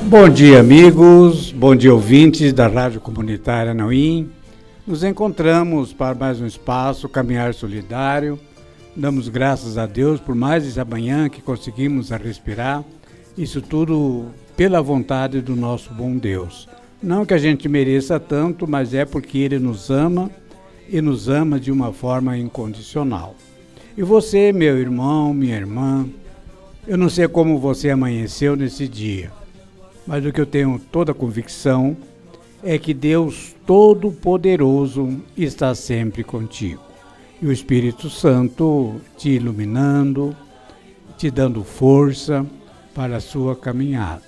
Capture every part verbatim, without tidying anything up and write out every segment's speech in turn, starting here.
Bom dia, amigos, bom dia, ouvintes da Rádio Comunitária Anauim. Nos encontramos para mais um espaço, Caminhar Solidário. Damos graças a Deus por mais essa manhã que conseguimos a respirar. Isso tudo pela vontade do nosso bom Deus. Não que a gente mereça tanto, mas é porque Ele nos ama e nos ama de uma forma incondicional. E você, meu irmão, minha irmã, eu não sei como você amanheceu nesse dia, mas o que eu tenho toda a convicção é que Deus Todo-Poderoso está sempre contigo. E o Espírito Santo te iluminando, te dando força para a sua caminhada.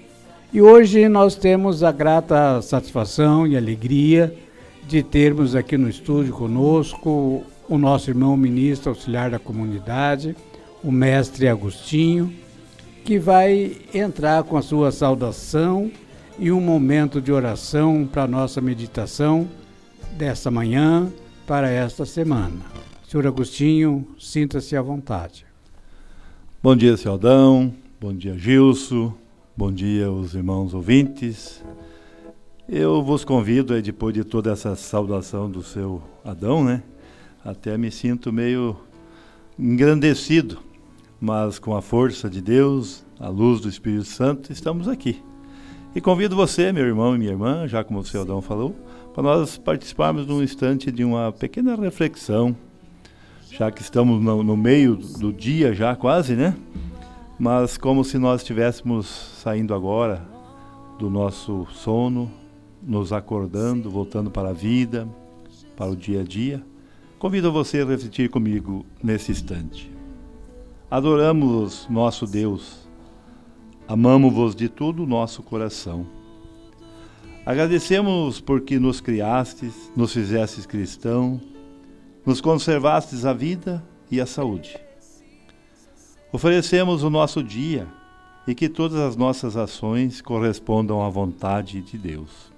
E hoje nós temos a grata satisfação e alegria de termos aqui no estúdio conosco o nosso irmão ministro auxiliar da comunidade, o mestre Agostinho, que vai entrar com a sua saudação e um momento de oração para a nossa meditação desta manhã, para esta semana. Senhor Agostinho, sinta-se à vontade. Bom dia, senhor Aldão, bom dia, Gilson, bom dia, os irmãos ouvintes. Eu vos convido, depois de toda essa saudação do seu Adão, né? Até me sinto meio engrandecido, mas com a força de Deus, a luz do Espírito Santo, estamos aqui. E convido você, meu irmão e minha irmã, já como o seu Adão falou, para nós participarmos num instante de uma pequena reflexão, já que estamos no, no meio do dia já quase, né? Mas como se nós estivéssemos saindo agora do nosso sono, nos acordando, voltando para a vida, para o dia a dia. Convido você a refletir comigo nesse instante. Adoramos nosso Deus, amamo-vos de todo o nosso coração. Agradecemos porque nos criastes, nos fizestes cristão, nos conservastes a vida e a saúde. Oferecemos o nosso dia e que todas as nossas ações correspondam à vontade de Deus.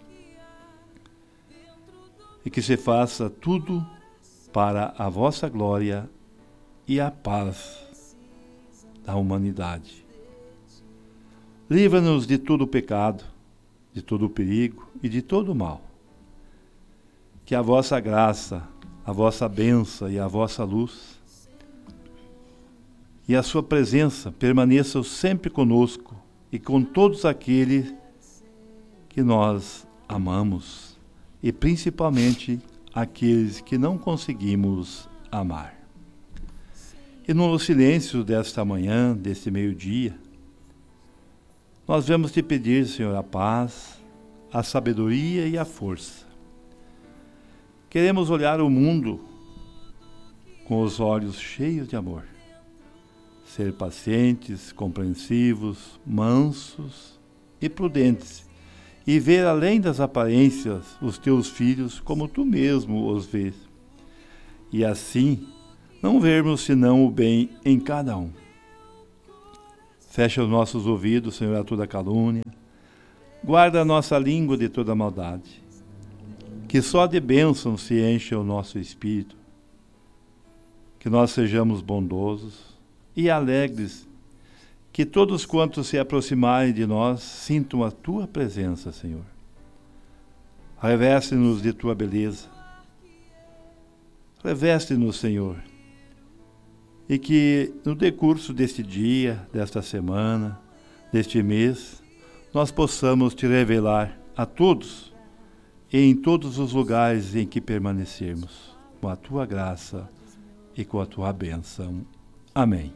E que se faça tudo para a vossa glória e a paz da humanidade. Livra-nos de todo o pecado, de todo o perigo e de todo o mal. Que a vossa graça, a vossa bênção e a vossa luz e a sua presença permaneçam sempre conosco e com todos aqueles que nós amamos e principalmente aqueles que não conseguimos amar. E no silêncio desta manhã, deste meio-dia, nós vamos te pedir, Senhor, a paz, a sabedoria e a força. Queremos olhar o mundo com os olhos cheios de amor. Ser pacientes, compreensivos, mansos e prudentes. E ver além das aparências os teus filhos como tu mesmo os vês. E assim, não vermos senão o bem em cada um. Fecha os nossos ouvidos, Senhor, a toda calúnia. Guarda a nossa língua de toda maldade. Que só de bênção se encha o nosso espírito. Que nós sejamos bondosos e alegres. Que todos quantos se aproximarem de nós sintam a Tua presença, Senhor. Reveste-nos de Tua beleza. Reveste-nos, Senhor. E que no decurso deste dia, desta semana, deste mês, nós possamos Te revelar a todos e em todos os lugares em que permanecermos, com a Tua graça e com a Tua bênção. Amém.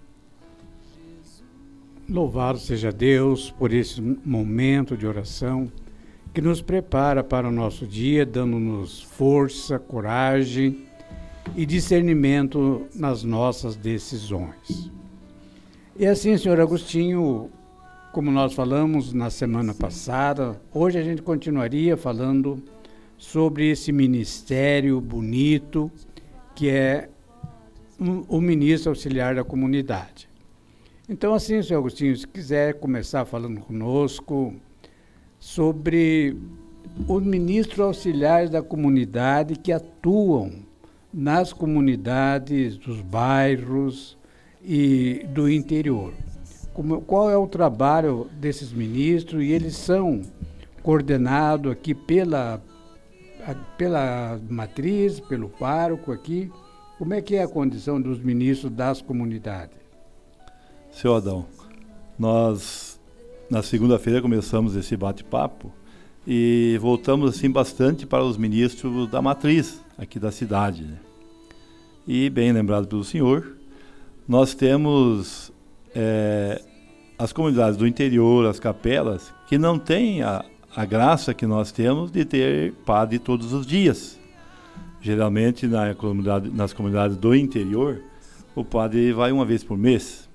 Louvado seja Deus por esse momento de oração que nos prepara para o nosso dia, dando-nos força, coragem e discernimento nas nossas decisões. E assim, senhor Agostinho, como nós falamos na semana passada, hoje a gente continuaria falando sobre esse ministério bonito que é o ministro auxiliar da comunidade. Então, assim, senhor Agostinho, se quiser começar falando conosco sobre os ministros auxiliares da comunidade que atuam nas comunidades dos bairros e do interior. como, qual é o trabalho desses ministros, e eles são coordenados aqui pela, a, pela matriz, pelo pároco aqui. Como é que é a condição dos ministros das comunidades? Seu Adão, nós na segunda-feira começamos esse bate-papo e voltamos assim bastante para os ministros da matriz aqui da cidade, né? E bem lembrado pelo senhor, nós temos é, as comunidades do interior, as capelas, que não têm a, a graça que nós temos de ter padre todos os dias. Geralmente na comunidade, nas comunidades do interior, o padre vai uma vez por mês.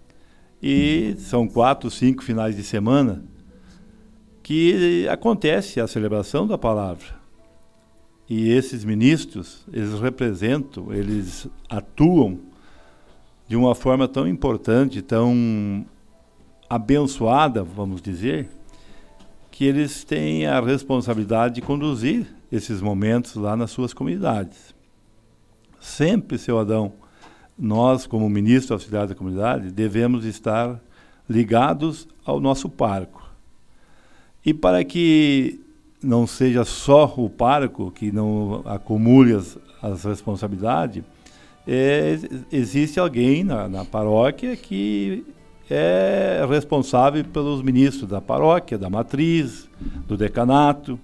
E são quatro, cinco finais de semana que acontece a celebração da palavra. E esses ministros, eles representam, eles atuam de uma forma tão importante, tão abençoada, vamos dizer, que eles têm a responsabilidade de conduzir esses momentos lá nas suas comunidades. Sempre, seu Adão, nós, como ministro auxiliar da comunidade, devemos estar ligados ao nosso pároco. E para que não seja só o pároco que não acumule as, as responsabilidades, é, existe alguém na, na paróquia que é responsável pelos ministros da paróquia, da matriz, do decanato,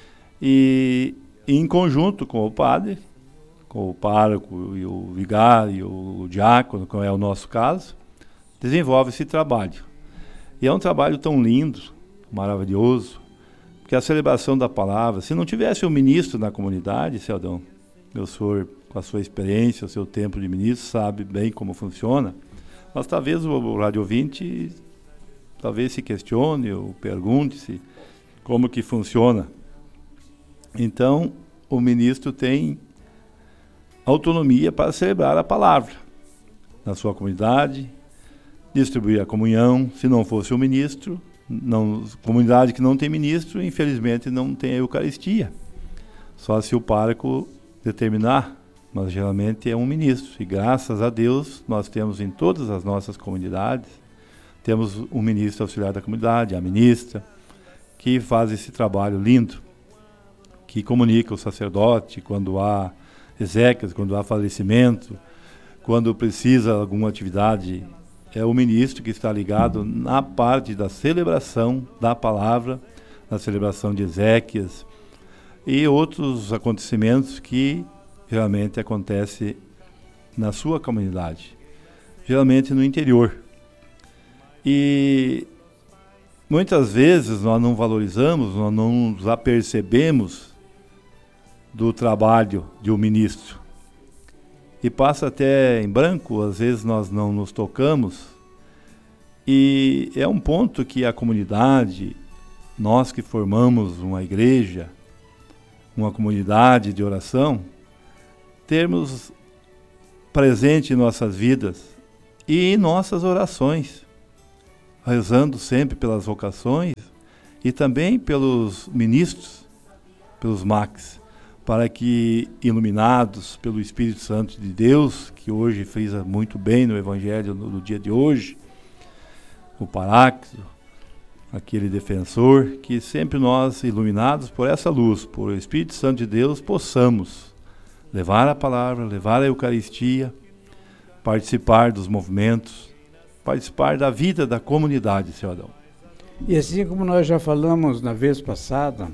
e, e em conjunto com o padre, com o pároco e o vigário, o diácono, como é o nosso caso, desenvolve esse trabalho. E é um trabalho tão lindo, maravilhoso, porque a celebração da palavra, se não tivesse um ministro na comunidade, seu Adão, meu senhor, com a sua experiência, o seu tempo de ministro, sabe bem como funciona, mas talvez o rádio ouvinte talvez se questione ou pergunte-se como que funciona. Então, o ministro tem autonomia para celebrar a palavra na sua comunidade, distribuir a comunhão. Se não fosse o ministro, não, comunidade que não tem ministro, infelizmente não tem a Eucaristia. Só se o pároco determinar, mas geralmente é um ministro. E graças a Deus nós temos em todas as nossas comunidades, temos um ministro auxiliar da comunidade, a ministra, que faz esse trabalho lindo, que comunica o sacerdote quando há exéquias, quando há falecimento, quando precisa alguma atividade. É o ministro que está ligado na parte da celebração da palavra, na celebração de exéquias e outros acontecimentos que geralmente acontecem na sua comunidade, geralmente no interior. E muitas vezes nós não valorizamos, nós não nos apercebemos do trabalho de um ministro. E passa até em branco, às vezes nós não nos tocamos, e é um ponto que a comunidade, nós que formamos uma igreja, uma comunidade de oração, termos presente em nossas vidas e em nossas orações, rezando sempre pelas vocações e também pelos ministros, pelos M A Cs, para que, iluminados pelo Espírito Santo de Deus, que hoje frisa muito bem no Evangelho no, no dia de hoje, o Paráclito, aquele defensor, que sempre nós, iluminados por essa luz, por o Espírito Santo de Deus, possamos levar a palavra, levar a Eucaristia, participar dos movimentos, participar da vida da comunidade, seu Adão. E assim como nós já falamos na vez passada,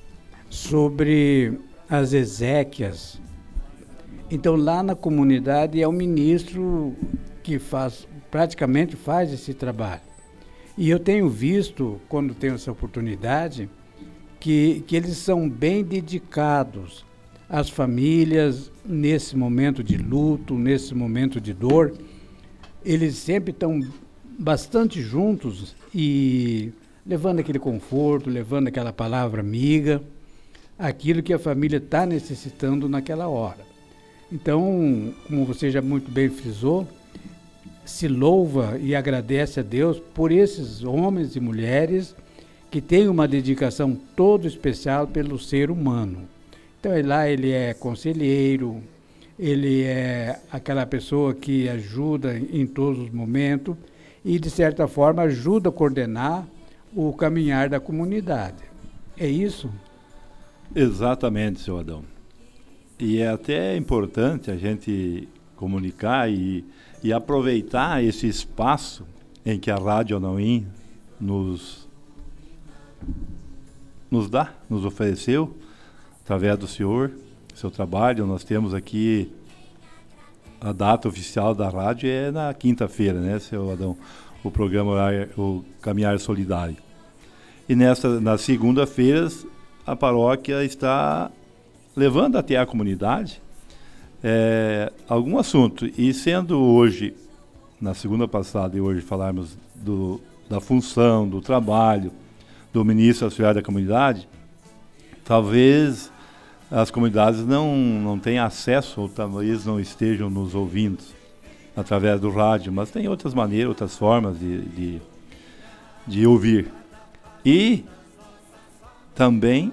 sobre as exéquias, então lá na comunidade é o ministro que faz, praticamente faz esse trabalho. E eu tenho visto, quando tenho essa oportunidade, que, que eles são bem dedicados às famílias nesse momento de luto, nesse momento de dor. Eles sempre estão bastante juntos e levando aquele conforto, levando aquela palavra amiga, aquilo que a família está necessitando naquela hora. Então, como você já muito bem frisou, se louva e agradece a Deus por esses homens e mulheres que têm uma dedicação toda especial pelo ser humano. Então, lá ele é conselheiro, ele é aquela pessoa que ajuda em todos os momentos, e, de certa forma, ajuda a coordenar o caminhar da comunidade. É isso? Exatamente, seu Adão. E é até importante a gente comunicar e, e aproveitar esse espaço em que a Rádio Anauim nos, nos dá, nos ofereceu, através do senhor, seu trabalho. Nós temos aqui a data oficial da rádio é na quinta-feira, né, seu Adão? O programa, o Caminhar Solidário. E nessa, nas segundas-feiras, a paróquia está levando até a comunidade é, algum assunto. E sendo hoje, na segunda passada e hoje falarmos do, da função, do trabalho do ministro auxiliar da comunidade, talvez as comunidades não, não tenham acesso, ou talvez não estejam nos ouvindo através do rádio, mas tem outras maneiras, outras formas de, de, de ouvir. E também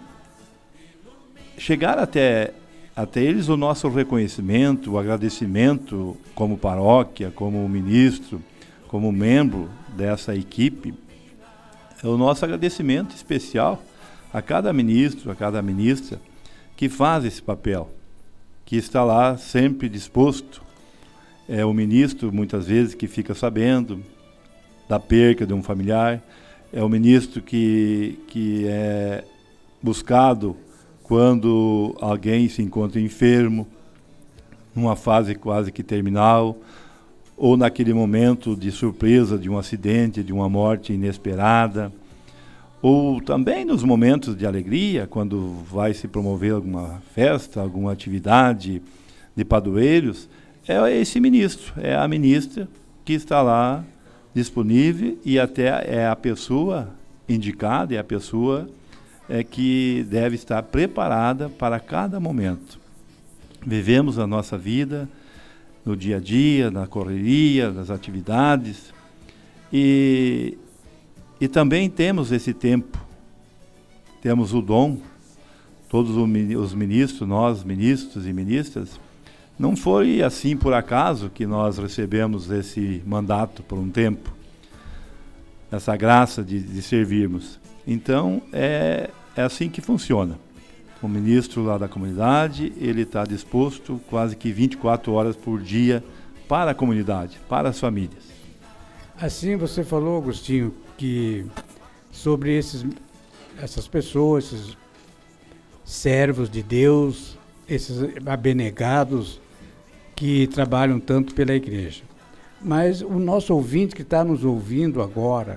chegar até, até eles o nosso reconhecimento, o agradecimento como paróquia, como ministro, como membro dessa equipe, é o nosso agradecimento especial a cada ministro, a cada ministra que faz esse papel, que está lá sempre disposto. É o ministro, muitas vezes, que fica sabendo da perca de um familiar, é o ministro que, que é buscado quando alguém se encontra enfermo, numa fase quase que terminal, ou naquele momento de surpresa de um acidente, de uma morte inesperada, ou também nos momentos de alegria, quando vai se promover alguma festa, alguma atividade de padroeiros, é esse ministro, é a ministra que está lá disponível e até é a pessoa indicada, é a pessoa é, que deve estar preparada para cada momento. Vivemos a nossa vida no dia a dia, na correria, nas atividades, e, e também temos esse tempo, temos o dom, todos os ministros, nós ministros e ministras, não foi assim por acaso que nós recebemos esse mandato por um tempo, essa graça de, de servirmos. Então, é, é assim que funciona. O ministro lá da comunidade, ele está disposto quase que vinte e quatro horas por dia para a comunidade, para as famílias. Assim, você falou, Agostinho, que sobre esses, essas pessoas, esses servos de Deus, esses abnegados que trabalham tanto pela igreja. Mas o nosso ouvinte que está nos ouvindo agora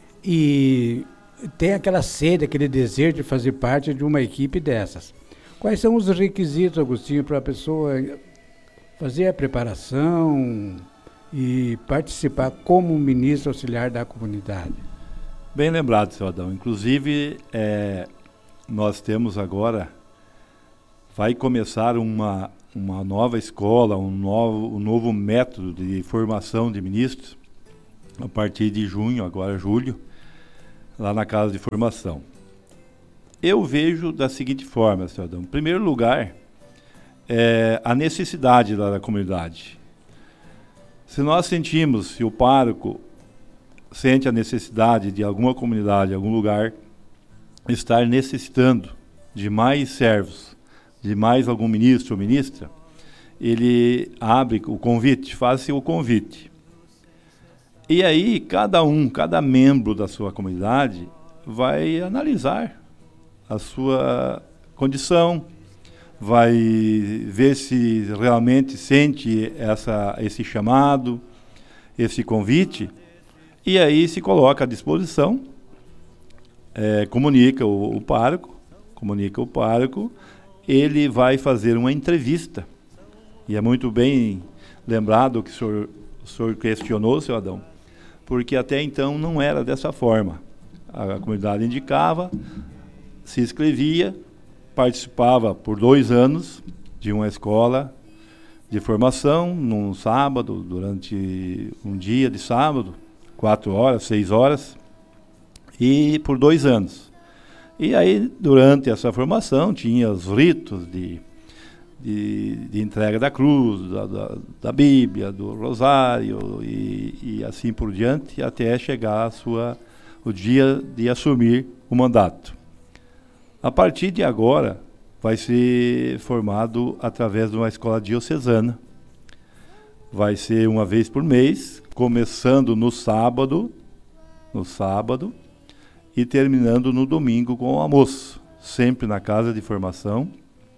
e tem aquela sede, aquele desejo de fazer parte de uma equipe dessas. Quais são os requisitos, Agostinho, para a pessoa fazer a preparação e participar como ministro auxiliar da comunidade? Bem lembrado, seu Adão. Inclusive, é, nós temos agora, vai começar uma, uma nova escola, um novo, um novo método de formação de ministros, a partir de junho, agora julho, lá na Casa de Formação. Eu vejo da seguinte forma, seu Adão. Em primeiro lugar, é a necessidade lá da comunidade. Se nós sentimos, se o pároco sente a necessidade de alguma comunidade, algum lugar, estar necessitando de mais servos, de mais algum ministro ou ministra, ele abre o convite, faz-se o convite. E aí, cada um, cada membro da sua comunidade vai analisar a sua condição, vai ver se realmente sente essa, esse chamado, esse convite, e aí se coloca à disposição, é, comunica o, o pároco, comunica o pároco, ele vai fazer uma entrevista, e é muito bem lembrado que o senhor, o senhor questionou, seu Adão, porque até então não era dessa forma. A, a comunidade indicava, se inscrevia, participava por dois anos de uma escola de formação, num sábado, durante um dia de sábado, quatro horas, seis horas, e por dois anos. E aí, durante essa formação, tinha os ritos de, de, de entrega da cruz, da, da, da Bíblia, do rosário e, e assim por diante, até chegar a sua, o dia de assumir o mandato. A partir de agora, vai ser formado através de uma escola diocesana. Vai ser uma vez por mês, começando no sábado, no sábado, e terminando no domingo com o almoço, sempre na casa de formação.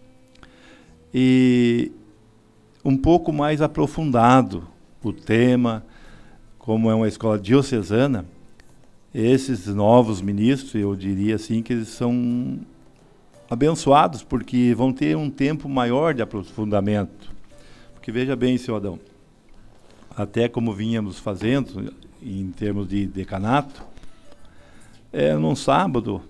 E um pouco mais aprofundado o tema, como é uma escola diocesana, esses novos ministros, eu diria assim, que eles são abençoados, porque vão ter um tempo maior de aprofundamento. Porque veja bem, senhor Adão, até como vínhamos fazendo, em termos de decanato, é, num sábado,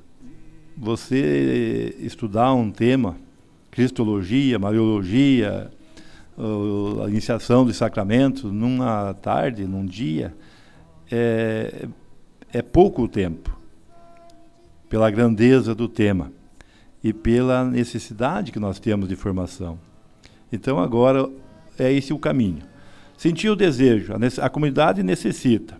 você estudar um tema, Cristologia, Mariologia, uh, a iniciação dos sacramentos, numa tarde, num dia, é, é pouco tempo, pela grandeza do tema e pela necessidade que nós temos de formação. Então agora é esse o caminho. Sentir o desejo, a, a comunidade necessita.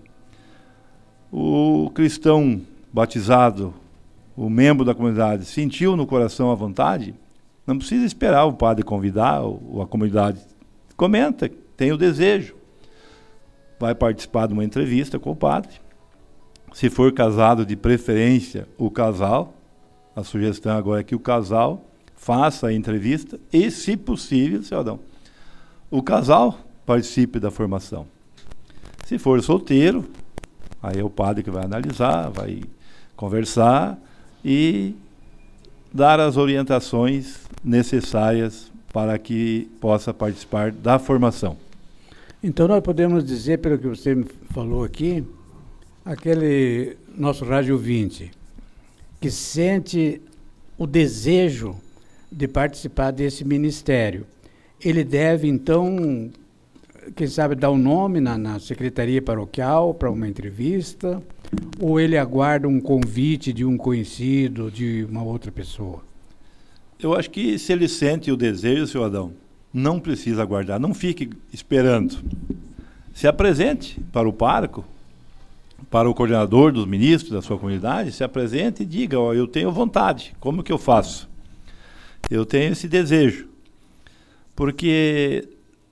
O cristão batizado, o membro da comunidade, sentiu no coração a vontade, não precisa esperar o padre convidar ou a comunidade. Comenta, tem o desejo. Vai participar de uma entrevista com o padre. Se for casado, de preferência, o casal. A sugestão agora é que o casal faça a entrevista e, se possível, senhor Adão, o casal participe da formação. Se for solteiro, aí é o padre que vai analisar, vai conversar e dar as orientações necessárias para que possa participar da formação. Então nós podemos dizer, pelo que você me falou aqui, aquele nosso rádio ouvinte que sente o desejo de participar desse ministério, ele deve então, quem sabe, dar um nome na, na secretaria paroquial para uma entrevista, ou ele aguarda um convite de um conhecido, de uma outra pessoa? Eu acho que se ele sente o desejo, senhor Adão, não precisa aguardar, não fique esperando. Se apresente para o pároco, para o coordenador dos ministros da sua comunidade, se apresente e diga, ó, eu tenho vontade, como que eu faço? Eu tenho esse desejo. Porque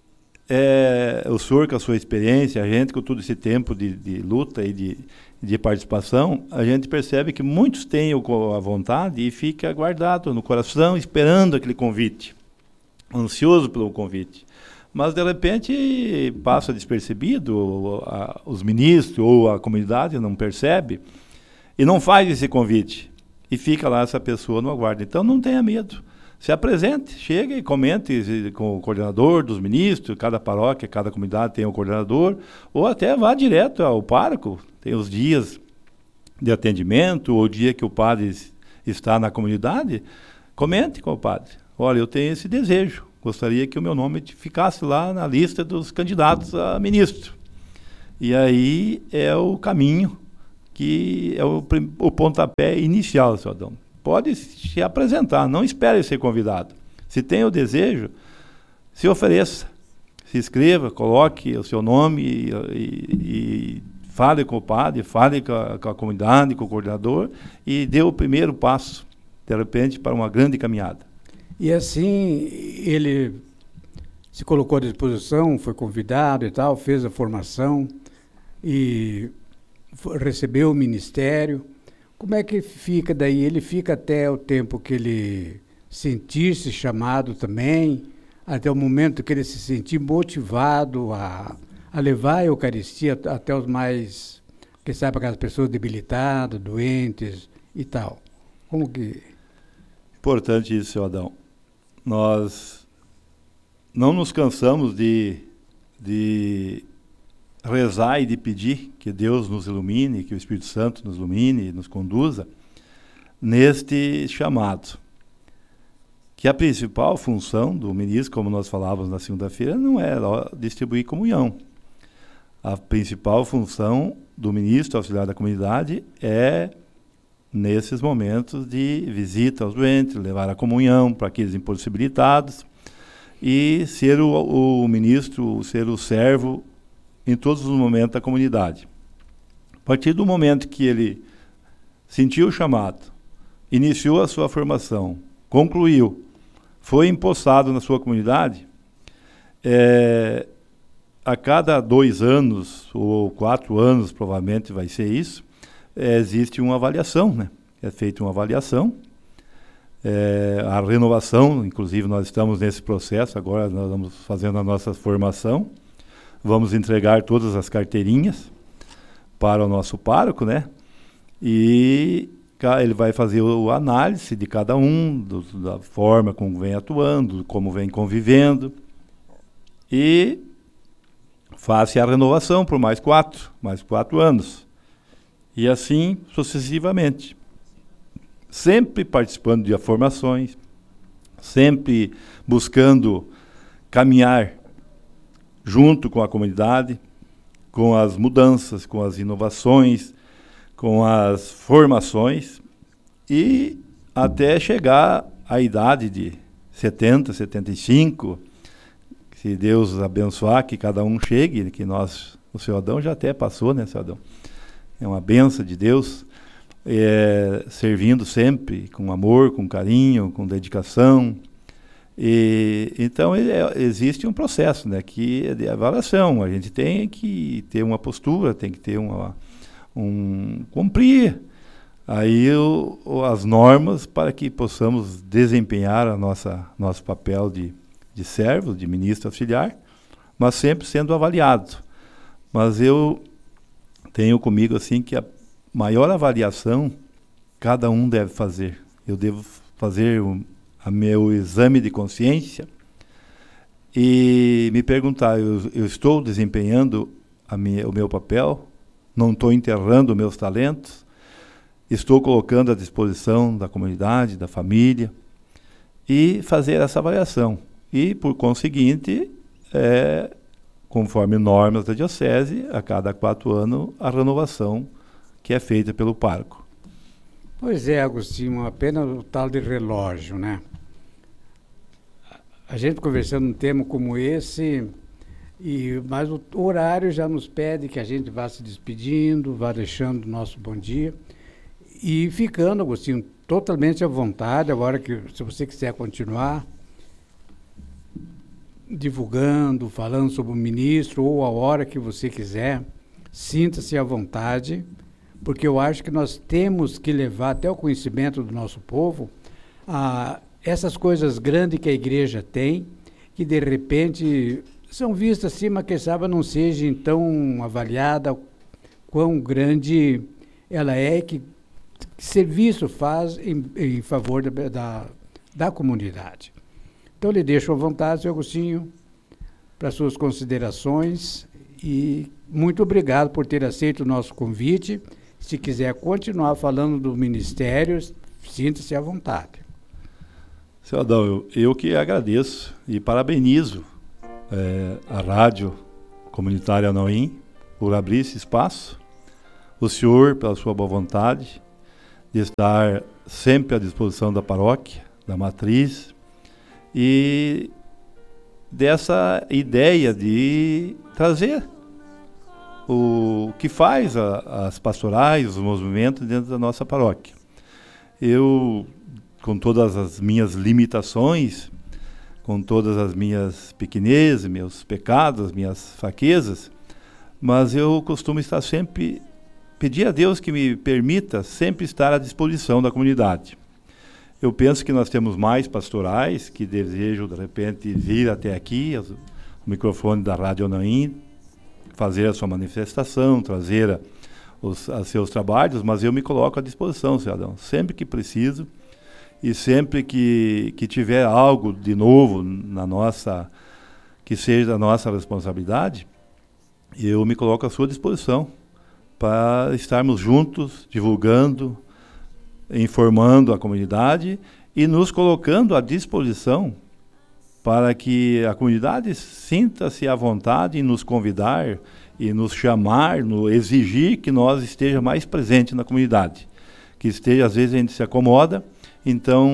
é, o senhor, com a sua experiência, a gente com todo esse tempo de, de luta e de, de participação, a gente percebe que muitos têm a vontade e fica guardado no coração, esperando aquele convite, ansioso pelo convite. Mas, de repente, passa despercebido, ou, a, os ministros ou a comunidade não percebe e não faz esse convite. E fica lá essa pessoa no aguardo. Então, não tenha medo. Se apresente, chega e comente com o coordenador dos ministros, cada paróquia, cada comunidade tem um coordenador, ou até vá direto ao pároco, tem os dias de atendimento, ou o dia que o padre está na comunidade, comente com o padre. Olha, eu tenho esse desejo, gostaria que o meu nome ficasse lá na lista dos candidatos a ministro. E aí é o caminho, que é o, o pontapé inicial, senhor Adão. Pode se apresentar, não espere ser convidado. Se tem o desejo, se ofereça, se inscreva, coloque o seu nome e, e, e fale com o padre, fale com a, com a comunidade, com o coordenador e dê o primeiro passo, de repente, para uma grande caminhada. E assim, ele se colocou à disposição, foi convidado e tal, fez a formação e recebeu o ministério. Como é que fica daí? Ele fica até o tempo que ele sentir-se chamado também, até o momento que ele se sentir motivado a, a levar a Eucaristia até os mais, quem sabe, aquelas pessoas debilitadas, doentes e tal. Como que... Importante isso, senhor Adão. Nós não nos cansamos de, de rezar e de pedir que Deus nos ilumine, que o Espírito Santo nos ilumine e nos conduza neste chamado. Que a principal função do ministro, como nós falávamos na segunda-feira, não é distribuir comunhão. A principal função do ministro auxiliar da comunidade é, nesses momentos de visita aos doentes, levar a comunhão para aqueles impossibilitados, e ser o, o ministro, ser o servo em todos os momentos da comunidade. A partir do momento que ele sentiu o chamado, iniciou a sua formação, concluiu, foi empossado na sua comunidade, é, a cada dois anos, ou quatro anos, provavelmente vai ser isso, é, existe uma avaliação, né? É feita uma avaliação, é, a renovação, inclusive nós estamos nesse processo, agora nós vamos fazendo a nossa formação, vamos entregar todas as carteirinhas para o nosso pároco, né? E ele vai fazer o análise de cada um, do, da forma como vem atuando, como vem convivendo, e faz a renovação por mais quatro, mais quatro anos. E assim sucessivamente. Sempre participando de formações, sempre buscando caminhar junto com a comunidade, com as mudanças, com as inovações, com as formações, e até chegar à idade de setenta, setenta e cinco, se Deus abençoar, que cada um chegue, que nós, o seu Adão já até passou, né, seu Adão? É uma benção de Deus, é, servindo sempre com amor, com carinho, com dedicação. E, então, é, existe um processo, né, que é de avaliação. A gente tem que ter uma postura, tem que ter uma, um, cumprir aí o, o, as normas para que possamos desempenhar a nossa, nosso papel de, de servo, de ministro auxiliar, mas sempre sendo avaliado. Mas eu tenho comigo assim que a maior avaliação cada um deve fazer. Eu devo fazer o a meu exame de consciência e me perguntar, eu, eu estou desempenhando a minha, o meu papel? Não estou enterrando meus talentos? Estou colocando à disposição da comunidade, da família? E fazer essa avaliação. E, por conseguinte, é, conforme normas da diocese, a cada quatro anos, a renovação que é feita pelo pároco. Pois é, Agostinho, apenas o tal de relógio, né? A gente conversando um tema como esse, e, mas o horário já nos pede que a gente vá se despedindo, vá deixando o nosso bom dia, e ficando, Agostinho, totalmente à vontade, agora que, se você quiser continuar divulgando, falando sobre o ministro, ou a hora que você quiser, sinta-se à vontade, porque eu acho que nós temos que levar até o conhecimento do nosso povo a essas coisas grandes que a igreja tem, que de repente são vistas assim, mas quem sabe não seja tão avaliada quão grande ela é, que, que serviço faz em, em favor da, da, da comunidade. Então, lhe deixo à vontade, senhor Agostinho, para suas considerações, e muito obrigado por ter aceito o nosso convite. Se quiser continuar falando do ministério, sinta-se à vontade. Seu Adão, eu, eu que agradeço e parabenizo é, a Rádio Comunitária Anoim por abrir esse espaço, o senhor pela sua boa vontade de estar sempre à disposição da paróquia, da matriz, e dessa ideia de trazer o que faz a, as pastorais, os movimentos dentro da nossa paróquia. Eu, com todas as minhas limitações, com todas as minhas pequenezes, meus pecados, minhas fraquezas, mas eu costumo estar sempre, pedir a Deus que me permita sempre estar à disposição da comunidade. Eu penso que nós temos mais pastorais que desejam, de repente, vir até aqui, o microfone da Rádio Anoim, fazer a sua manifestação, trazer a, os a seus trabalhos, mas eu me coloco à disposição, senhor Adão, sempre que preciso, e sempre que, que tiver algo de novo na nossa, que seja da nossa responsabilidade, eu me coloco à sua disposição para estarmos juntos, divulgando, informando a comunidade e nos colocando à disposição para que a comunidade sinta-se à vontade em nos convidar e nos chamar, no exigir que nós esteja mais presente na comunidade. Que esteja, às vezes a gente se acomoda, então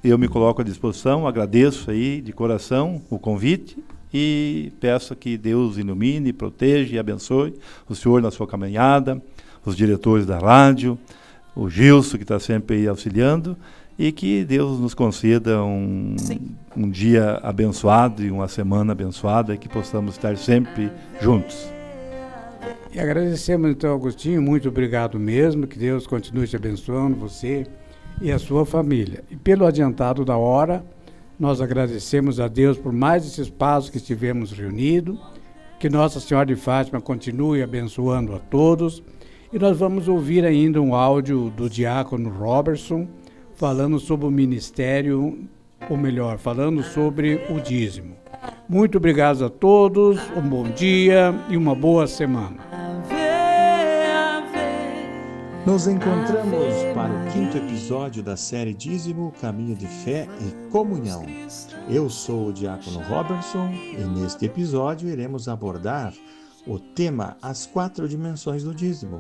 eu me coloco à disposição, agradeço aí de coração o convite e peço que Deus ilumine, proteja e abençoe o senhor na sua caminhada, os diretores da rádio, o Gilson, que está sempre aí auxiliando, e que Deus nos conceda um, um dia abençoado e uma semana abençoada, e que possamos estar sempre juntos. E agradecemos então, Agostinho, muito obrigado mesmo, que Deus continue te abençoando, você e a sua família. E pelo adiantado da hora, nós agradecemos a Deus por mais esse espaço que estivemos reunidos, que Nossa Senhora de Fátima continue abençoando a todos, e nós vamos ouvir ainda um áudio do diácono Robertson, falando sobre o ministério, ou melhor, falando sobre o dízimo. Muito obrigado a todos, um bom dia e uma boa semana. Nos encontramos para o quinto episódio da série Dízimo, Caminho de Fé e Comunhão. Eu sou o diácono Robertson e neste episódio iremos abordar o tema As Quatro Dimensões do Dízimo.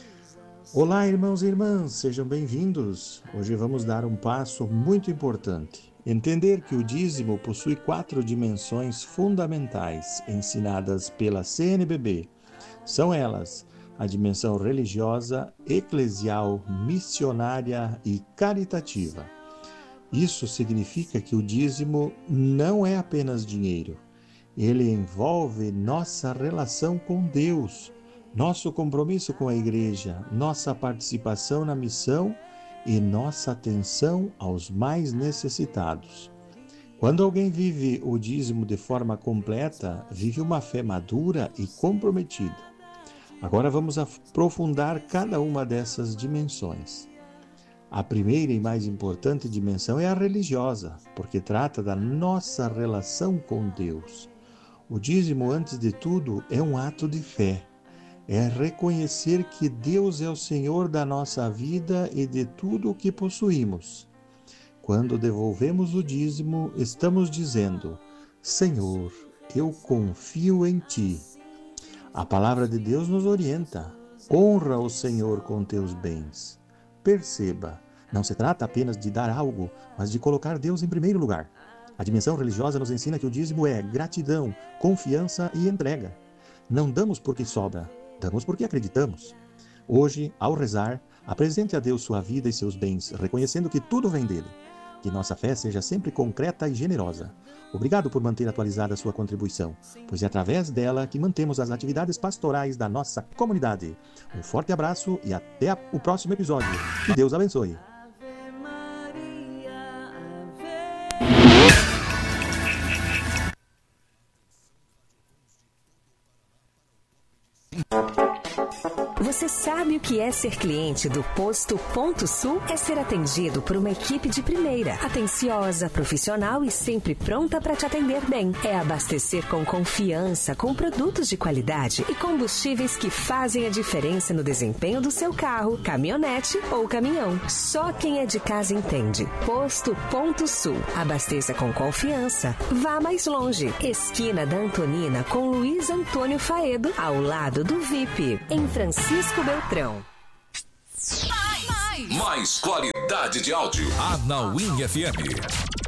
Olá, irmãos e irmãs, sejam bem-vindos. Hoje vamos dar um passo muito importante. Entender que o dízimo possui quatro dimensões fundamentais ensinadas pela C N B B. São elas a dimensão religiosa, eclesial, missionária e caritativa. Isso significa que o dízimo não é apenas dinheiro. Ele envolve nossa relação com Deus, nosso compromisso com a igreja, nossa participação na missão e nossa atenção aos mais necessitados. Quando alguém vive o dízimo de forma completa, vive uma fé madura e comprometida. Agora vamos aprofundar cada uma dessas dimensões. A primeira e mais importante dimensão é a religiosa, porque trata da nossa relação com Deus. O dízimo, antes de tudo, é um ato de fé. É reconhecer que Deus é o Senhor da nossa vida e de tudo o que possuímos. Quando devolvemos o dízimo, estamos dizendo: Senhor, eu confio em Ti. A palavra de Deus nos orienta. Honra o Senhor com teus bens. Perceba, não se trata apenas de dar algo, mas de colocar Deus em primeiro lugar. A dimensão religiosa nos ensina que o dízimo é gratidão, confiança e entrega. Não damos porque sobra, damos porque acreditamos. Hoje, ao rezar, apresente a Deus sua vida e seus bens, reconhecendo que tudo vem dele. Que nossa fé seja sempre concreta e generosa. Obrigado por manter atualizada a sua contribuição, pois é através dela que mantemos as atividades pastorais da nossa comunidade. Um forte abraço e até o próximo episódio. Que Deus abençoe. Você sabe o que é ser cliente do Posto Ponto Sul? É ser atendido por uma equipe de primeira, atenciosa, profissional e sempre pronta para te atender bem. É abastecer com confiança, com produtos de qualidade e combustíveis que fazem a diferença no desempenho do seu carro, caminhonete ou caminhão. Só quem é de casa entende. Posto Ponto Sul. Abasteça com confiança. Vá mais longe. Esquina da Antonina com Luiz Antônio Faedo, ao lado do V I P, em Francisco Beltrão. Mais, mais qualidade de áudio. Anauim F M.